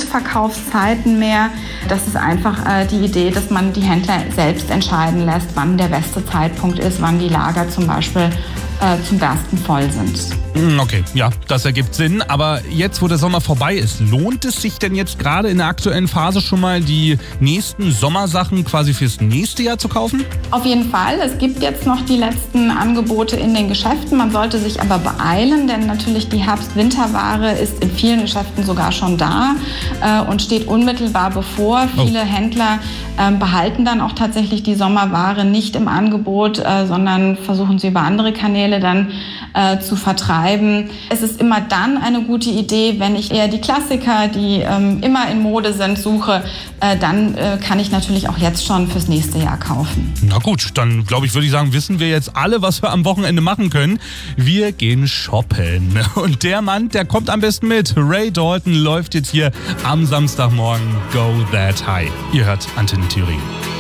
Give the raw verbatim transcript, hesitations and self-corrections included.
Großverkaufszeiten mehr. Das ist einfach äh, die Idee, dass man die Händler selbst entscheiden lässt, wann der beste Zeitpunkt ist, wann die Lager zum Beispiel äh, zum Bersten voll sind. Okay, ja, das ergibt Sinn. Aber jetzt, wo der Sommer vorbei ist, lohnt es sich denn jetzt gerade in der aktuellen Phase schon mal die nächsten Sommersachen quasi fürs nächste Jahr zu kaufen? Auf jeden Fall. Es gibt jetzt noch die letzten Angebote in den Geschäften. Man sollte sich aber beeilen, denn natürlich die Herbst-Winterware ist in vielen Geschäften sogar schon da äh, und steht unmittelbar bevor. Oh. Viele Händler äh, behalten dann auch tatsächlich die Sommerware nicht im Angebot, äh, sondern versuchen sie über andere Kanäle dann äh, zu vertreiben. Es ist immer dann eine gute Idee, wenn ich eher die Klassiker, die ähm, immer in Mode sind, suche, äh, dann äh, kann ich natürlich auch jetzt schon fürs nächste Jahr kaufen. Na gut, dann glaube ich, würde ich sagen, wissen wir jetzt alle, was wir am Wochenende machen können. Wir gehen shoppen. Und der Mann, der kommt am besten mit. Ray Dalton läuft jetzt hier am Samstagmorgen Go That High. Ihr hört Antenne Thüringen.